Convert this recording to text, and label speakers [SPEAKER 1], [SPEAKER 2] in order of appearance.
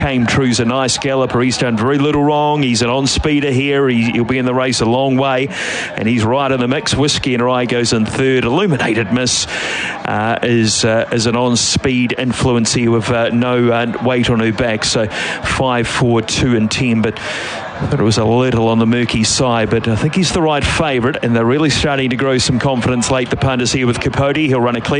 [SPEAKER 1] Came true's a nice galloper. He's done very little wrong. He's an on-speeder here. He'll be in the race a long way, and he's right in the mix. Whiskey and Rye goes in third. Illuminated Miss is an on-speed influence here with no weight on her back. So 5, 4, 2 and 10, but I thought it was a little on the murky side, but I think he's the right favourite, and they're really starting to grow some confidence late. The punters here with Capote. He'll run a clear